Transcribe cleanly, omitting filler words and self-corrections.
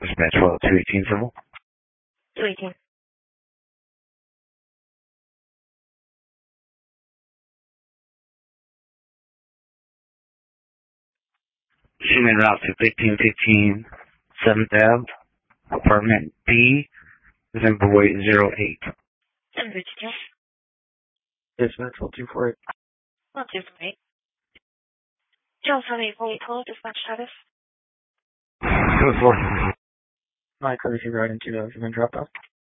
Dispatch well 218 civil. 218. Human route to 1515 7th Ave, apartment B, Zimbabwe 08. Dispatch well 248. 248. 908 dispatch status. My courtesy ride into human drop off.